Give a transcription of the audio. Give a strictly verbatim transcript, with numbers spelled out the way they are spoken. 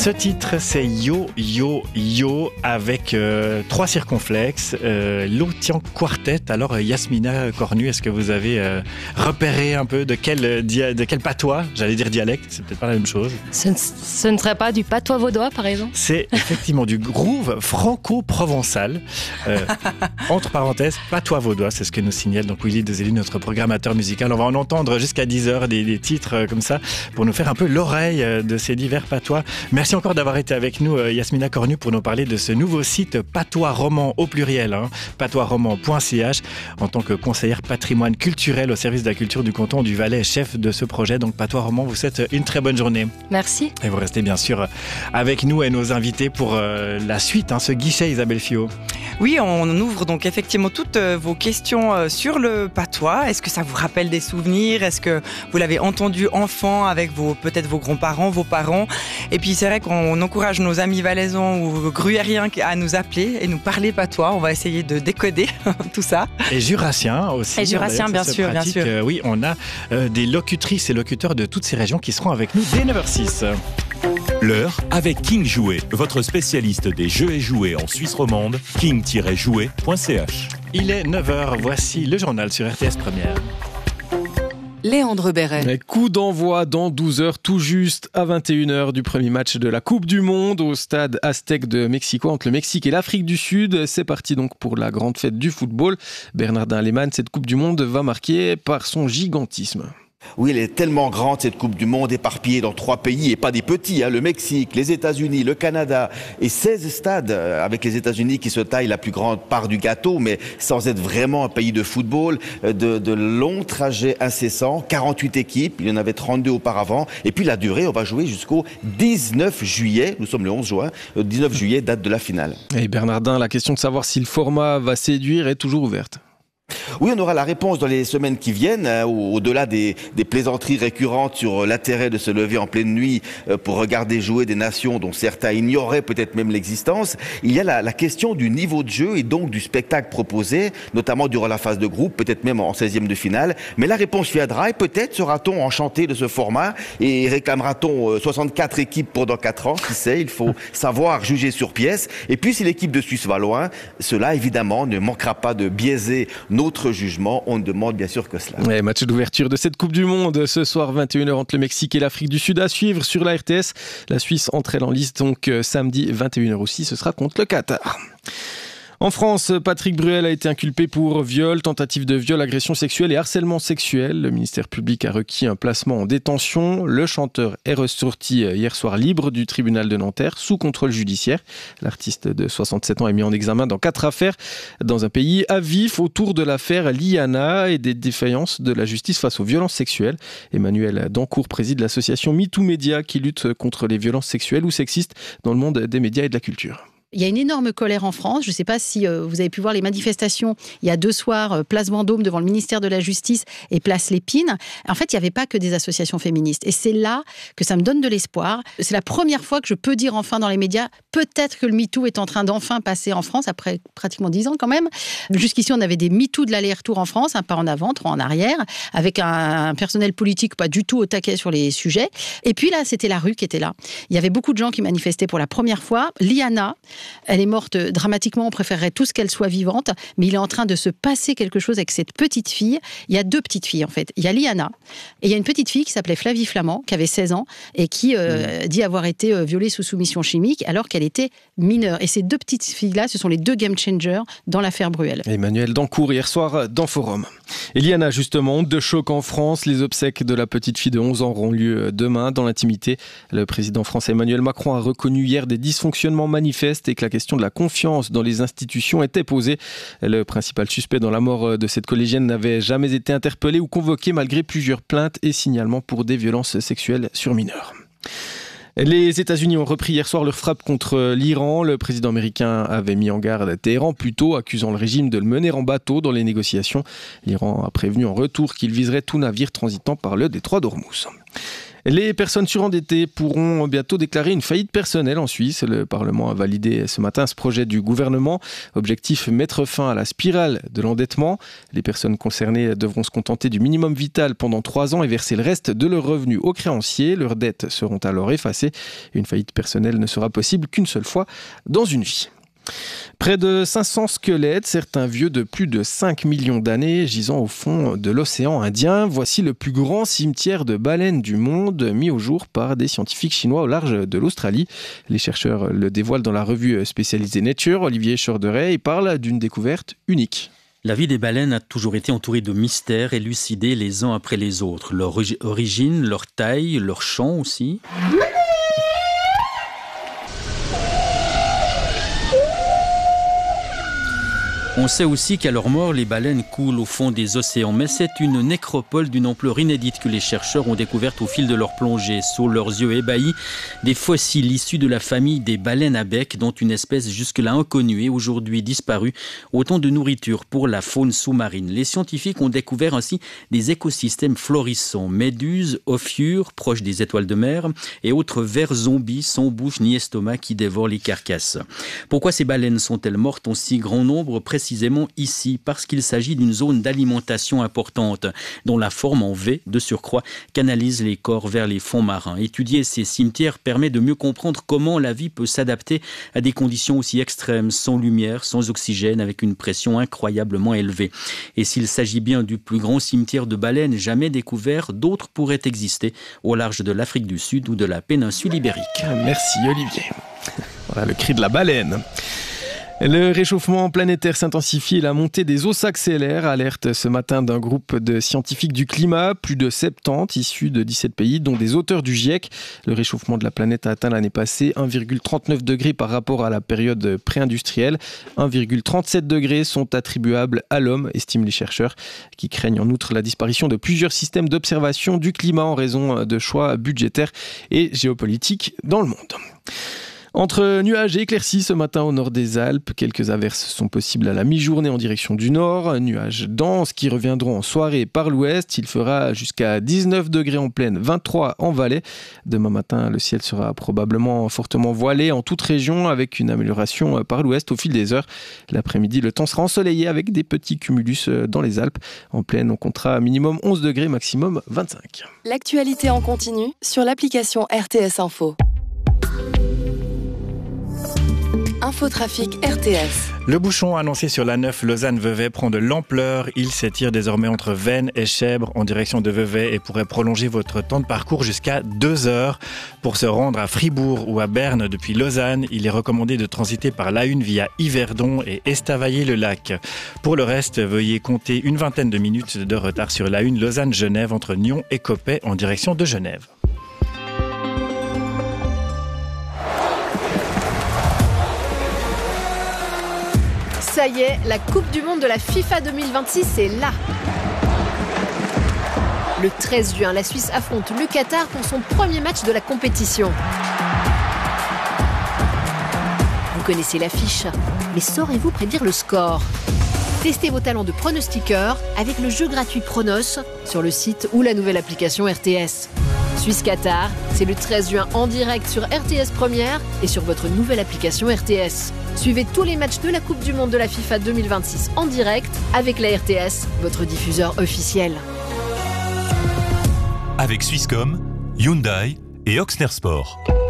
Ce titre, c'est Yo Yo Yo avec euh, trois circonflexes, euh, l'Otian Quartet. Alors Yasmina Cornu, est-ce que vous avez euh, repéré un peu de quel, dia- de quel patois, j'allais dire dialecte, c'est peut-être pas la même chose. Ce ne, ce ne serait pas du patois vaudois, par exemple? C'est effectivement du groove franco-provençal. Euh, entre parenthèses, patois vaudois, c'est ce que nous signale donc Willy Dezélie, notre programmateur musical. On va en entendre jusqu'à dix heures des, des titres euh, comme ça pour nous faire un peu l'oreille euh, de ces divers patois. Merci encore d'avoir été avec nous, euh, Yasmina Cornu, pour nous parler de ce nouveau site Patois Roman au pluriel, hein, patois roman point c h, en tant que conseillère patrimoine culturel au service de la culture du canton du Valais, chef de ce projet. Donc Patois Roman, vous souhaite une très bonne journée. Merci. Et vous restez bien sûr avec nous et nos invités pour euh, la suite, hein, ce guichet, Isabelle Fiot. Oui, on ouvre donc effectivement toutes vos questions sur le patois. Est-ce que ça vous rappelle des souvenirs? Est-ce que vous l'avez entendu enfant avec vos, peut-être vos grands-parents, vos parents? Et puis c'est vrai qu'on encourage nos amis valaisans ou gruyériens à nous appeler et nous parler patois. On va essayer de décoder tout ça. Et jurassien aussi. Et jurassien, bien sûr, bien sûr. Euh, oui, on a euh, des locutrices et locuteurs de toutes ces régions qui seront avec nous dès neuf heures six. L'heure avec King Jouet, votre spécialiste des jeux et jouets en Suisse romande, king tiret jouet point c h. Il est neuf heures, voici le journal sur R T S Première. Léandre Béret. Coup d'envoi dans douze heures, tout juste à vingt et une heures du premier match de la Coupe du Monde au stade Aztec de Mexico entre le Mexique et l'Afrique du Sud. C'est parti donc pour la grande fête du football. Bernardin Lehmann, cette Coupe du Monde va marquer par son gigantisme. Oui, elle est tellement grande, cette Coupe du Monde, éparpillée dans trois pays, et pas des petits, hein, le Mexique, les États-Unis, le Canada, et seize stades, euh, avec les États-Unis qui se taillent la plus grande part du gâteau, mais sans être vraiment un pays de football, euh, de, de longs trajets incessants, quarante-huit équipes, il y en avait trente-deux auparavant, et puis la durée, on va jouer jusqu'au dix-neuf juillet, nous sommes le onze juin, le dix-neuf juillet, date de la finale. Et Bernardin, la question de savoir si le format va séduire est toujours ouverte. Oui, on aura la réponse dans les semaines qui viennent, hein, au-delà des, des plaisanteries récurrentes sur l'intérêt de se lever en pleine nuit euh, pour regarder jouer des nations dont certains ignoraient peut-être même l'existence. Il y a la, la question du niveau de jeu et donc du spectacle proposé, notamment durant la phase de groupe, peut-être même en seizième de finale. Mais la réponse viendra et peut-être sera-t-on enchanté de ce format et réclamera-t-on euh, soixante-quatre équipes pendant quatre ans. Qui sait, il faut savoir juger sur pièce. Et puis si l'équipe de Suisse va loin, cela évidemment ne manquera pas de biaiser notre jugement, on ne demande bien sûr que cela. Ouais, match d'ouverture de cette Coupe du Monde ce soir vingt et une heures entre le Mexique et l'Afrique du Sud à suivre sur la R T S. La Suisse entre elle en liste donc euh, samedi vingt et une heures aussi, ce sera contre le Qatar. En France, Patrick Bruel a été inculpé pour viol, tentative de viol, agression sexuelle et harcèlement sexuel. Le ministère public a requis un placement en détention. Le chanteur est ressorti hier soir libre du tribunal de Nanterre sous contrôle judiciaire. L'artiste de soixante-sept ans est mis en examen dans quatre affaires dans un pays à vif autour de l'affaire Liana et des défaillances de la justice face aux violences sexuelles. Emmanuel Dancourt préside l'association MeToo Média qui lutte contre les violences sexuelles ou sexistes dans le monde des médias et de la culture. Il y a une énorme colère en France. Je ne sais pas si euh, vous avez pu voir les manifestations il y a deux soirs, euh, place Vendôme devant le ministère de la Justice et place Lépine. En fait, il n'y avait pas que des associations féministes. Et c'est là que ça me donne de l'espoir. C'est la première fois que je peux dire enfin dans les médias, peut-être que le MeToo est en train d'enfin passer en France, après pratiquement dix ans quand même. Jusqu'ici, on avait des MeToo de l'aller-retour en France, un pas en avant, trois en arrière, avec un, un personnel politique pas du tout au taquet sur les sujets. Et puis là, c'était la rue qui était là. Il y avait beaucoup de gens qui manifestaient pour la première fois. Liana, elle est morte dramatiquement, on préférerait tous qu'elle soit vivante, mais il est en train de se passer quelque chose avec cette petite fille. Il y a deux petites filles en fait. Il y a Liana et il y a une petite fille qui s'appelait Flavie Flamand, qui avait seize ans et qui euh, mmh. dit avoir été euh, violée sous soumission chimique alors qu'elle était mineure. Et ces deux petites filles-là, ce sont les deux game changers dans l'affaire Bruel. Emmanuel Dancourt hier soir dans Forum. Et Liana justement, honte de choc en France. Les obsèques de la petite fille de onze ans auront lieu demain dans l'intimité. Le président français Emmanuel Macron a reconnu hier des dysfonctionnements manifestes et que la question de la confiance dans les institutions était posée. Le principal suspect dans la mort de cette collégienne n'avait jamais été interpellé ou convoqué malgré plusieurs plaintes et signalements pour des violences sexuelles sur mineurs. Les États-Unis ont repris hier soir leur frappe contre l'Iran. Le président américain avait mis en garde Téhéran plus tôt, accusant le régime de le mener en bateau dans les négociations. L'Iran a prévenu en retour qu'il viserait tout navire transitant par le détroit d'Ormuz. Les personnes surendettées pourront bientôt déclarer une faillite personnelle en Suisse. Le Parlement a validé ce matin ce projet du gouvernement. Objectif, mettre fin à la spirale de l'endettement. Les personnes concernées devront se contenter du minimum vital pendant trois ans et verser le reste de leurs revenus aux créanciers. Leurs dettes seront alors effacées. Une faillite personnelle ne sera possible qu'une seule fois dans une vie. Près de cinq cents squelettes, certains vieux de plus de cinq millions d'années, gisant au fond de l'océan Indien. Voici le plus grand cimetière de baleines du monde, mis au jour par des scientifiques chinois au large de l'Australie. Les chercheurs le dévoilent dans la revue spécialisée Nature. Olivier Chorderet parle d'une découverte unique. La vie des baleines a toujours été entourée de mystères élucidés les uns après les autres. Leur origine, leur taille, leur chant aussi. On sait aussi qu'à leur mort, les baleines coulent au fond des océans. Mais c'est une nécropole d'une ampleur inédite que les chercheurs ont découverte au fil de leur plongée. Sous leurs yeux ébahis, des fossiles issus de la famille des baleines à bec, dont une espèce jusque-là inconnue et aujourd'hui disparue. Autant de nourriture pour la faune sous-marine. Les scientifiques ont découvert ainsi des écosystèmes florissants. Méduses, ophiures, proches des étoiles de mer, et autres vers zombies sans bouche ni estomac qui dévorent les carcasses. Pourquoi ces baleines sont-elles mortes en si grand nombre ? Précisément ici, parce qu'il s'agit d'une zone d'alimentation importante, dont la forme en V, de surcroît, canalise les corps vers les fonds marins. Étudier ces cimetières permet de mieux comprendre comment la vie peut s'adapter à des conditions aussi extrêmes, sans lumière, sans oxygène, avec une pression incroyablement élevée. Et s'il s'agit bien du plus grand cimetière de baleines jamais découvert, d'autres pourraient exister au large de l'Afrique du Sud ou de la péninsule ibérique. Merci Olivier. Voilà le cri de la baleine. Le réchauffement planétaire s'intensifie et la montée des eaux s'accélère. Alerte ce matin d'un groupe de scientifiques du climat, plus de soixante-dix issus de dix-sept pays, dont des auteurs du GIEC. Le réchauffement de la planète a atteint l'année passée un virgule trente-neuf degrés par rapport à la période pré-industrielle. un virgule trente-sept degrés sont attribuables à l'homme, estiment les chercheurs, qui craignent en outre la disparition de plusieurs systèmes d'observation du climat en raison de choix budgétaires et géopolitiques dans le monde. Entre nuages et éclaircies ce matin au nord des Alpes, quelques averses sont possibles à la mi-journée en direction du nord. Nuages denses qui reviendront en soirée par l'ouest. Il fera jusqu'à dix-neuf degrés en plaine, vingt-trois en vallée. Demain matin, le ciel sera probablement fortement voilé en toute région avec une amélioration par l'ouest au fil des heures. L'après-midi, le temps sera ensoleillé avec des petits cumulus dans les Alpes. En plaine, on comptera minimum onze degrés, maximum vingt-cinq. L'actualité en continu sur l'application R T S Info. Infotrafic R T S. Le bouchon annoncé sur l'A neuf Lausanne-Vevey prend de l'ampleur. Il s'étire désormais entre Veynes et Chèvres en direction de Vevey et pourrait prolonger votre temps de parcours jusqu'à deux heures. Pour se rendre à Fribourg ou à Berne depuis Lausanne, il est recommandé de transiter par l'A un via Yverdon et Estavayer-le-Lac. Pour le reste, veuillez compter une vingtaine de minutes de retard sur l'A un Lausanne-Genève entre Nyon et Coppet en direction de Genève. Ça y est, la Coupe du Monde de la FIFA deux mille vingt-six est là. Le treize juin, la Suisse affronte le Qatar pour son premier match de la compétition. Vous connaissez l'affiche, mais saurez-vous prédire le score ? Testez vos talents de pronostiqueur avec le jeu gratuit Pronos sur le site ou la nouvelle application R T S. Suisse-Qatar, c'est le treize juin en direct sur R T S Première et sur votre nouvelle application R T S. Suivez tous les matchs de la Coupe du Monde de la FIFA deux mille vingt-six en direct avec la R T S, votre diffuseur officiel. Avec Swisscom, Hyundai et Oxner Sport.